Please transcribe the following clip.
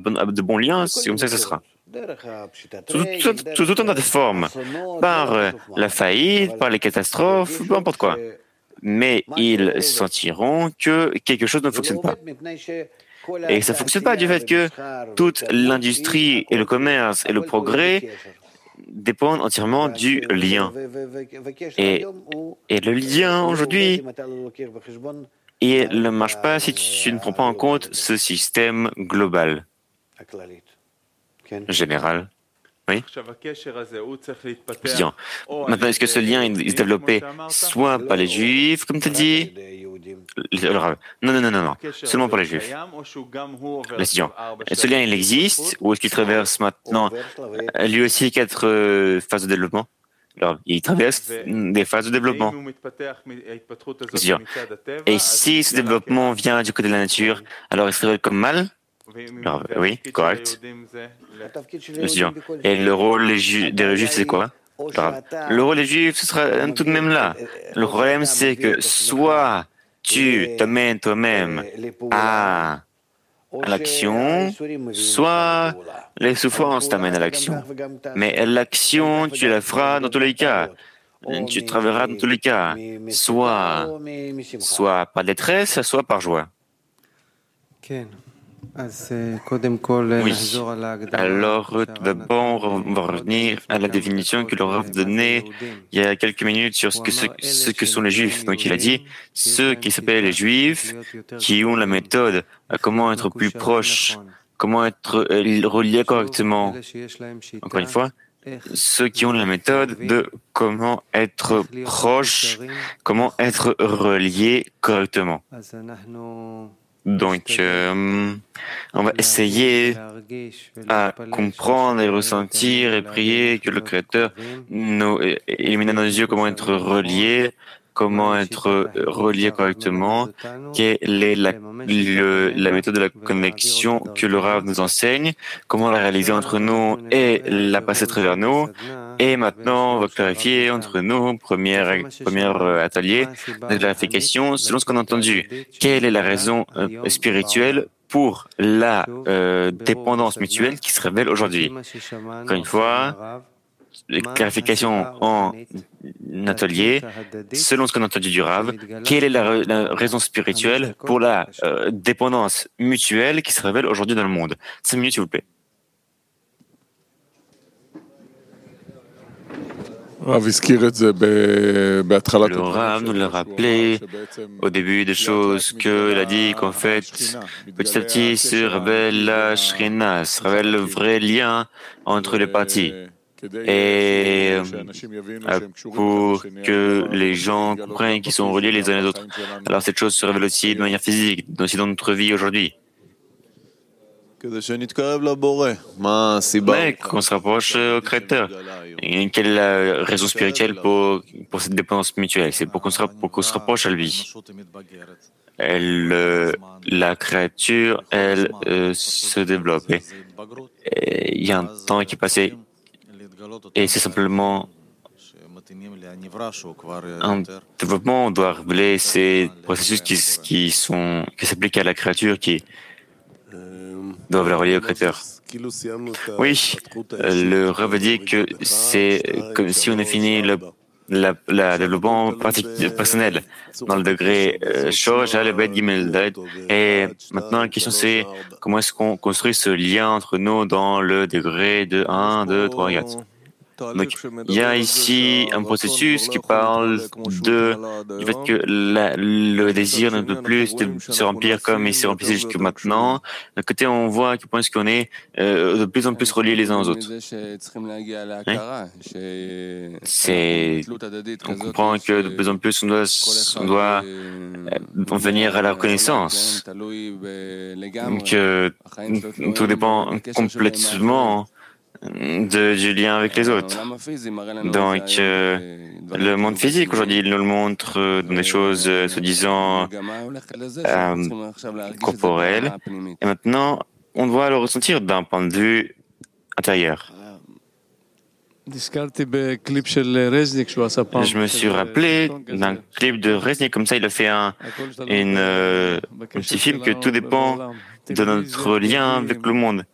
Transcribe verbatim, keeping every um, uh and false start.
bon- à de bons liens, c'est comme ça que ce sera. Sous, tout- sous tout un tas de formes, par euh, la faillite, par les catastrophes, peu importe quoi. Mais ils sentiront que quelque chose ne fonctionne pas. Et ça ne fonctionne pas du fait que toute l'industrie et le commerce et le progrès dépendent entièrement du lien. Et, et le lien aujourd'hui, il ne marche pas si tu ne prends pas en compte ce système global, général. Oui. Bien. Maintenant, est-ce que ce lien il, il se développait soit par les Juifs, comme tu as dit, le- le Rav. Non, non, non, non, non, seulement pour les Juifs. L'étudiant. Ce lien, il existe, ou est-ce qu'il traverse maintenant euh, lui aussi quatre euh, phases de développement? Alors, il traverse des phases de développement. L'étudiant. Et si ce développement vient du côté de la nature, alors il se révèle comme mal? Alors, oui, correct. L'étudiant. Et le rôle des Ju- des Juifs, c'est quoi? Alors, le rôle des Juifs, ce sera tout de même là. Le problème, c'est que soit tu t'amènes toi-même à, à l'action, soit les souffrances t'amènent à l'action. Mais l'action, tu la feras dans tous les cas. Tu travailleras dans tous les cas. Soit, soit par détresse, soit par joie. Oui. Alors, tout d'abord, on va revenir à la définition que le Rav donnait il y a quelques minutes sur ce que, ce, ce que sont les Juifs. Donc, il a dit ceux qui s'appellent les Juifs, qui ont la méthode à comment être plus proche, comment être euh, relié correctement. Encore une fois, ceux qui ont la méthode de comment être proche, comment être relié correctement. Donc, euh, on va essayer à comprendre et ressentir et prier que le Créateur nous illumine nos yeux comment être reliés, comment être reliés correctement, quelle est la, le, la méthode de la connexion que le Rav nous enseigne, comment la réaliser entre nous et la passer à travers nous. Et maintenant, on va clarifier entre nous, premier, premier atelier de clarification, selon ce qu'on a entendu. Quelle est la raison euh, spirituelle pour la euh, dépendance mutuelle qui se révèle aujourd'hui? Encore une fois, clarification en atelier, selon ce qu'on a entendu du Rav, quelle est la, la raison spirituelle pour la euh, dépendance mutuelle qui se révèle aujourd'hui dans le monde? Cinq minutes, s'il vous plaît. Le Rav nous l'a rappelé au début des choses qu'il a dit qu'en fait, petit à petit se révèle la Shrina, se révèle le vrai lien entre les parties. Et euh, pour que les gens comprennent qu'ils sont reliés les uns les autres. Alors cette chose se révèle aussi de manière physique, aussi dans notre vie aujourd'hui. Mais qu'on se rapproche au Créateur. Et quelle est la raison spirituelle pour, pour cette dépendance mutuelle? C'est pour qu'on se, pour qu'on se rapproche à lui. Elle, euh, la créature, elle euh, se développe. Et, et il y a un temps qui est passé et c'est simplement un développement. On doit révéler ces processus qui, qui sont qui s'appliquent à la créature qui doivent la relier au Créateur. Oui, le Rav dit que c'est comme si on a fini le la, la développement personnel dans le degré Shoresh le Bet Gimel Dalet. Et maintenant la question c'est comment est-ce qu'on construit ce lien entre nous dans le degré de un, deux, trois, quatre. Donc, il y a ici un processus qui parle de, du fait que la, le désir ne peut plus se remplir comme il s'est rempli jusqu'à maintenant. D'un côté, on voit à quel point est-ce qu'on est euh, de plus en plus reliés les uns aux autres. Hein? C'est, on comprend que de plus en plus on doit, on doit en venir à la reconnaissance. Que tout dépend complètement De, du lien avec les autres. Donc, euh, le monde physique aujourd'hui, il nous le montre euh, dans des choses euh, soi-disant euh, corporelles. Et maintenant, on doit le ressentir d'un point de vue intérieur. Je me suis rappelé d'un clip de Reznik, comme ça il a fait un, une, euh, un petit film que tout dépend de notre lien avec le monde.